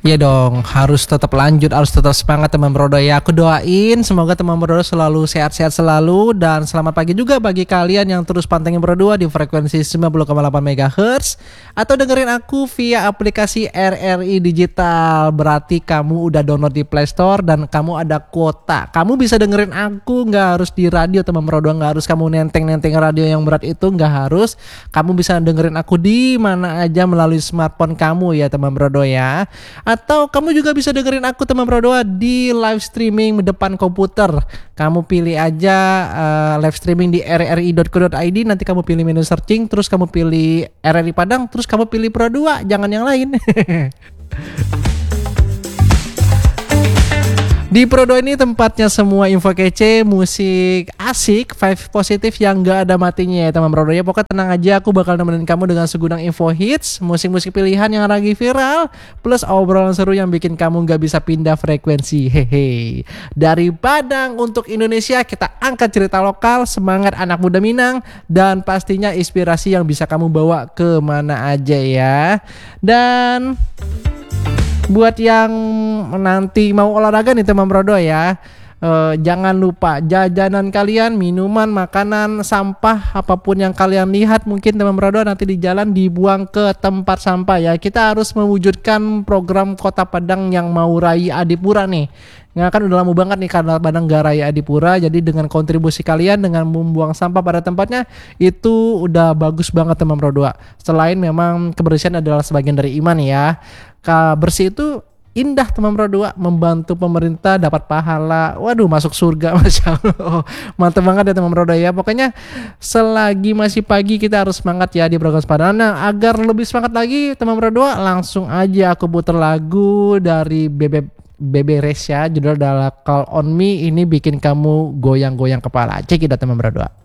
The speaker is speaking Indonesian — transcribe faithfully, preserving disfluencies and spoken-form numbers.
Ya dong, harus tetap lanjut, harus tetap semangat teman Brodo ya. Aku doain semoga teman Brodo selalu sehat-sehat selalu. Dan selamat pagi juga bagi kalian yang terus pantengin Brodo di frekuensi sembilan puluh koma delapan megahertz atau dengerin aku via aplikasi R R I Digital. Berarti kamu udah download di Play Store dan kamu ada kuota. Kamu bisa dengerin aku, gak harus di radio teman Brodo, gak harus kamu nenteng-nenteng radio yang berat itu, gak harus. Kamu bisa dengerin aku di mana aja melalui smartphone kamu ya teman Brodo ya. Atau kamu juga bisa dengerin aku teman Brodo di live streaming depan komputer. Kamu pilih aja uh, live streaming di r r i dot co dot i d. Nanti kamu pilih menu searching, terus kamu pilih R R I Padang, terus kamu pilih Pro dua, jangan yang lain. Di Pro dua ini tempatnya semua info kece, musik asik, vibe positif yang gak ada matinya ya teman Pro dua ya. Pokoknya tenang aja, aku bakal nemenin kamu dengan segudang info hits, musik-musik pilihan yang lagi viral, plus obrolan seru yang bikin kamu gak bisa pindah frekuensi. Hehe. Dari Padang untuk Indonesia, kita angkat cerita lokal, semangat anak muda Minang, dan pastinya inspirasi yang bisa kamu bawa kemana aja ya. Dan buat yang nanti mau olahraga nih teman Brodo ya, uh, jangan lupa jajanan kalian, minuman, makanan, sampah, apapun yang kalian lihat mungkin teman Brodo nanti di jalan dibuang ke tempat sampah ya. Kita harus mewujudkan program Kota Padang yang mau Raya Adipura nih. Nggak kan udah lama banget nih karena Padang gak Raya Adipura. Jadi dengan kontribusi kalian dengan membuang sampah pada tempatnya itu udah bagus banget teman Brodo. Selain memang kebersihan adalah sebagian dari iman ya, bersih itu indah teman Brodo, membantu pemerintah dapat pahala. Waduh, masuk surga. Masya Allah, mantap banget ya teman Brodo ya. Pokoknya selagi masih pagi kita harus semangat ya di program Padang. Nah, agar lebih semangat lagi teman Brodo, langsung aja aku putar lagu dari Bebe Bebe Resya, judul adalah Call On Me. Ini bikin kamu goyang-goyang kepala. Cek kita teman Brodo.